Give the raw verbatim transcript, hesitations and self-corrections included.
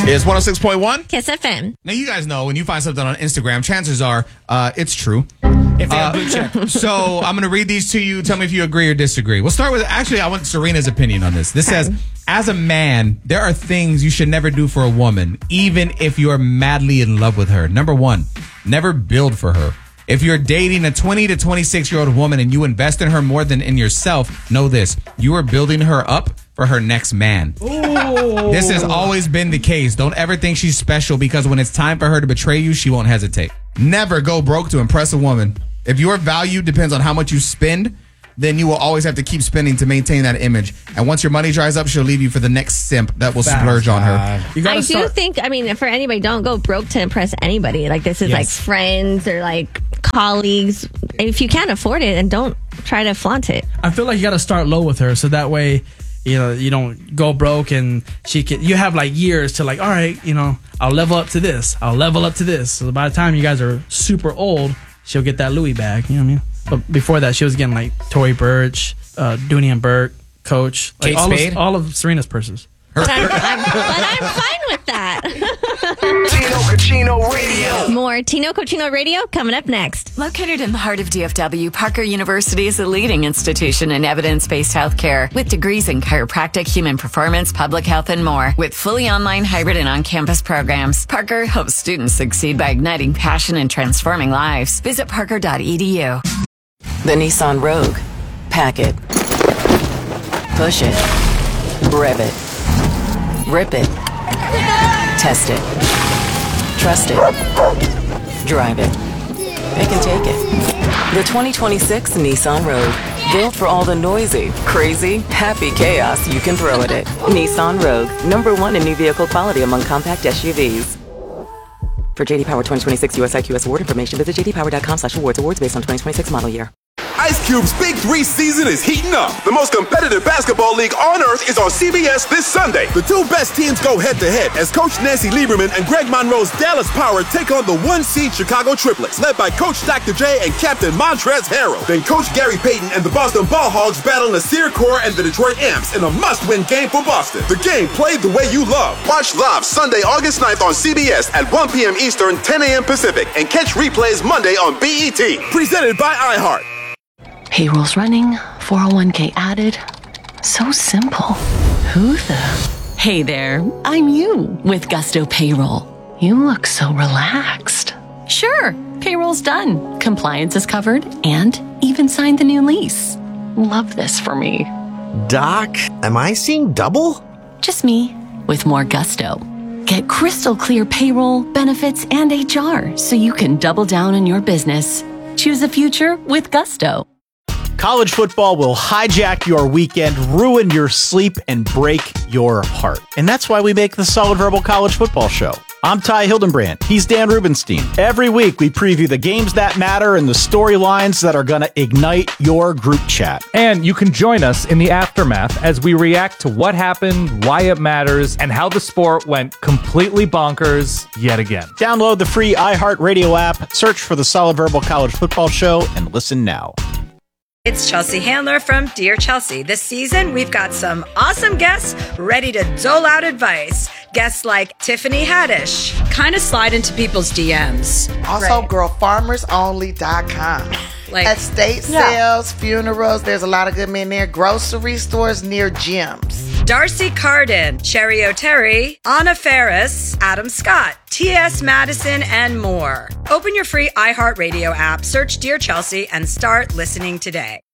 It's one oh six point one Kiss F M. Now, you guys know when you find something on Instagram, chances are uh, it's true. If they have blue check. So I'm going to read these to you. Tell me if you agree or disagree. We'll start with, actually, I want Serena's opinion on this. This says, as a man, there are things you should never do for a woman, even if you're madly in love with her. Number one, never build for her. If you're dating a twenty to twenty-six year old woman and you invest in her more than in yourself, know this, you are building her up for her next man. Ooh. This has always been the case. Don't ever think she's special, because when it's time for her to betray you, she won't hesitate. Never go broke to impress a woman. If your value depends on how much you spend, then you will always have to keep spending to maintain that image. And once your money dries up, she'll leave you for the next simp that will That's splurge on her. You gotta I start- do think, I mean, for anybody, don't go broke to impress anybody. Like, this is Yes. like friends or like colleagues. If you can't afford it, and don't try to flaunt it. I feel like you got to start low with her, so that way, you know, you don't go broke, and she can. You have like years to like, all right, you know, I'll level up to this. I'll level up to this. So by the time you guys are super old, she'll get that Louis bag. You know what I mean? But before that, she was getting like Tory Burch, uh, Dooney and Burke, Coach, like Kate all Spade? of, all of Serena's purses. But I'm, I'm, but I'm fine with that. Tino Cochino Radio. More Tino Cochino Radio coming up next. Located in the heart of D F W, Parker University is a leading institution in evidence-based healthcare with degrees in chiropractic, human performance, public health, and more. With fully online, hybrid, and on-campus programs, Parker helps students succeed by igniting passion and transforming lives. Visit parker dot e d u. The Nissan Rogue. Pack it. Push it. Rev it. Rip it. Test it. Trust it. Drive it. Pick and take it. The twenty twenty-six Nissan Rogue. Built for all the noisy, crazy, happy chaos you can throw at it. Nissan Rogue. Number one in new vehicle quality among compact S U Vs. For J D Power twenty twenty-six U S I Q S award information, visit j d power dot com slash awards. Awards based on twenty twenty-six model year. Ice Cube's Big Three season is heating up. The most competitive basketball league on earth is on C B S this Sunday. The two best teams go head-to-head as Coach Nancy Lieberman and Greg Monroe's Dallas Power take on the one-seed Chicago Triplets, led by Coach Doctor J and Captain Montrezl Harrell. Then Coach Gary Payton and the Boston Ball Hogs battle Nasir Kaur and the Detroit Amps in a must-win game for Boston. The game played the way you love. Watch live Sunday, August ninth on C B S at one p.m. Eastern, ten a.m. Pacific, and catch replays Monday on B E T. Presented by iHeart. Payroll's running, four oh one k added. So simple. Who the? Hey there, I'm you with Gusto Payroll. You look so relaxed. Sure, payroll's done. Compliance is covered and even signed the new lease. Love this for me. Doc, am I seeing double? Just me with more gusto. Get crystal clear payroll, benefits, and H R so you can double down on your business. Choose a future with Gusto. College football will hijack your weekend, ruin your sleep, and break your heart. And that's why we make the Solid Verbal College Football Show. I'm Ty Hildenbrand. He's Dan Rubenstein. Every week, we preview the games that matter and the storylines that are going to ignite your group chat. And you can join us in the aftermath as we react to what happened, why it matters, and how the sport went completely bonkers yet again. Download the free iHeartRadio app, search for the Solid Verbal College Football Show, and listen now. It's Chelsea Handler from Dear Chelsea. This season, we've got some awesome guests ready to dole out advice. Guests like Tiffany Haddish. Kind of slide into people's D Ms. Also, right. girl farmers only dot com. Like, estate yeah. sales, funerals, there's a lot of good men there. Grocery stores near gyms. Darcy Carden, Sherry O'Terry, Anna Ferris, Adam Scott, T S Madison, and more. Open your free iHeartRadio app, search Dear Chelsea, and start listening today.